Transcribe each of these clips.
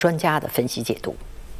专家的分析解读。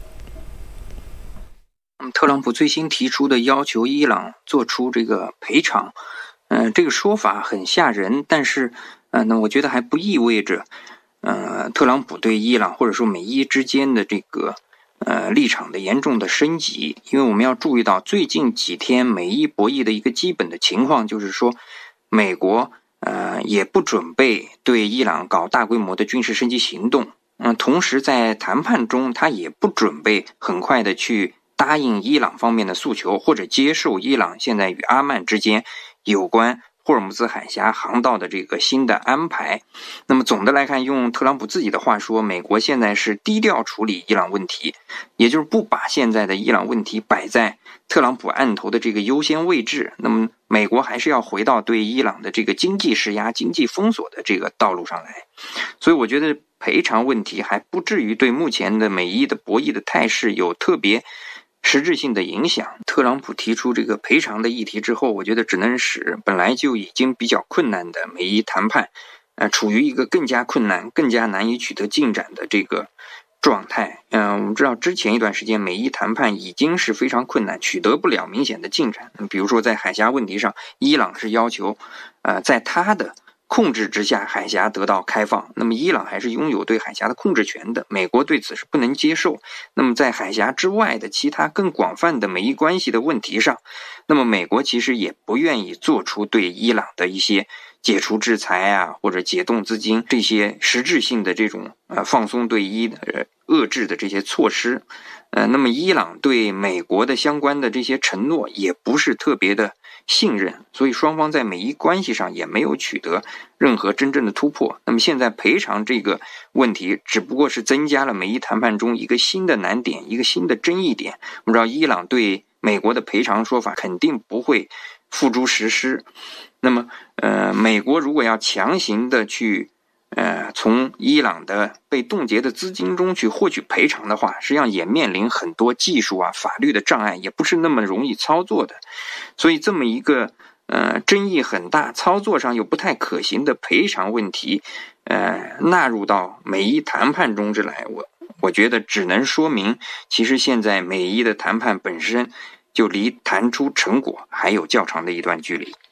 特朗普最新提出的要求伊朗做出这个赔偿，这个说法很吓人，但是那我觉得还不意味着特朗普对伊朗或者说美伊之间的这个立场的严重的升级。因为我们要注意到最近几天美伊博弈的一个基本的情况，就是说美国也不准备对伊朗搞大规模的军事升级行动，同时在谈判中他也不准备很快的去答应伊朗方面的诉求，或者接受伊朗现在与阿曼之间有关霍尔木兹海峡航道的这个新的安排。那么总的来看，用特朗普自己的话说，美国现在是低调处理伊朗问题，也就是不把现在的伊朗问题摆在特朗普案头的这个优先位置。那么美国还是要回到对伊朗的这个经济施压、经济封锁的这个道路上来。所以我觉得赔偿问题还不至于对目前的美伊的博弈的态势有特别实质性的影响。特朗普提出这个赔偿的议题之后，我觉得只能使本来就已经比较困难的美伊谈判处于一个更加困难、更加难以取得进展的这个状态。我们知道之前一段时间美伊谈判已经是非常困难，取得不了明显的进展。比如说在海峡问题上，伊朗是要求在他的控制之下海峡得到开放，那么伊朗还是拥有对海峡的控制权的，美国对此是不能接受。那么在海峡之外的其他更广泛的美伊关系的问题上，那么美国其实也不愿意做出对伊朗的一些解除制裁或者解冻资金这些实质性的这种放松对伊的遏制的这些措施。那么伊朗对美国的相关的这些承诺也不是特别的信任，所以双方在美伊关系上也没有取得任何真正的突破。那么现在赔偿这个问题只不过是增加了美伊谈判中一个新的难点，一个新的争议点。我们知道伊朗对美国的赔偿说法肯定不会付诸实施。那么美国如果要强行的去从伊朗的被冻结的资金中去获取赔偿的话，实际上也面临很多技术法律的障碍，也不是那么容易操作的。所以这么一个争议很大、操作上又不太可行的赔偿问题纳入到美伊谈判中之来，我觉得只能说明其实现在美伊的谈判本身就离谈出成果还有较长的一段距离。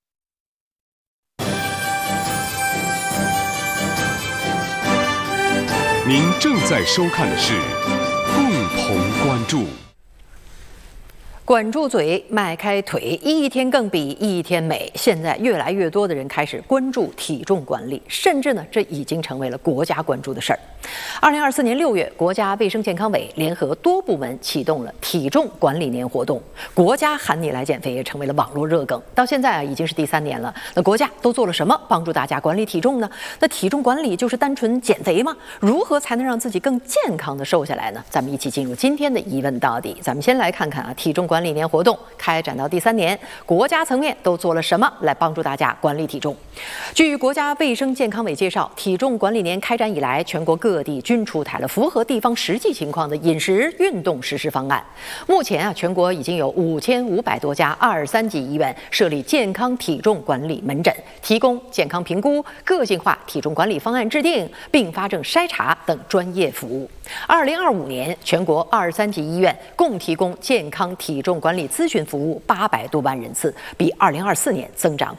您正在收看的是共同关注。 管住嘴，迈开腿，一天更比一天美。现在越来越多的人开始关注体重管理，甚至呢，这已经成为了国家关注的事儿。2024年6月，国家卫生健康委联合多部门启动了体重管理年活动，国家喊你来减肥也成为了网络热梗。到现在已经是第3年了。那国家都做了什么帮助大家管理体重呢？那体重管理就是单纯减肥吗？如何才能让自己更健康的瘦下来呢？咱们一起进入今天的一问到底。咱们先来看看体重管理年活动开展到第3年，国家层面都做了什么来帮助大家管理体重？据国家卫生健康委介绍，体重管理年开展以来，全国各地均出台了符合地方实际情况的饮食运动实施方案。目前全国已经有5500多家2、3级医院设立健康体重管理门诊，提供健康评估、个性化体重管理方案制定、并发症筛查等专业服务。2025年，全国2、3级医院共提供健康体重管理咨询服务800多万人次，比2024年增长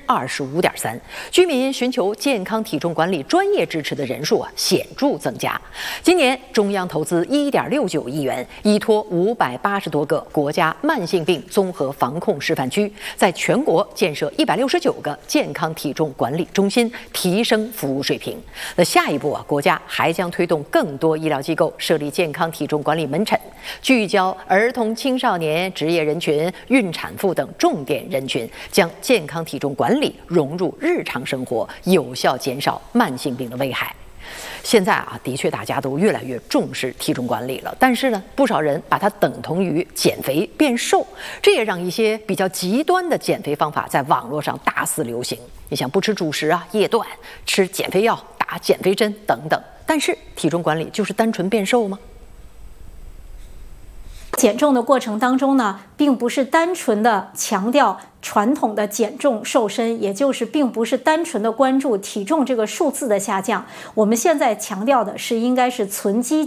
25.3%。居民寻求健康体重管理专业支持的人数显著增加。今年中央投资1.69亿元，依托580多个国家慢性病综合防控示范区，在全国建设169个健康体重管理中心，提升服务水平。那下一步国家还将推动更多医疗机构设立健康体重管理门诊，聚焦儿童、青少年、职业人群、孕产妇等重点人群，将健康体重管理融入日常生活，有效减少慢性病的危害。现在的确大家都越来越重视体重管理了，但是呢，不少人把它等同于减肥变瘦，这也让一些比较极端的减肥方法在网络上大肆流行。你像不吃主食夜断、吃减肥药、打减肥针等等。但是体重管理就是单纯变瘦吗？ 减重的过程当中呢，并不是单纯的强调传统的减重瘦身，也就是并不是单纯的关注体重这个数字的下降。我们现在强调的是应该是存肌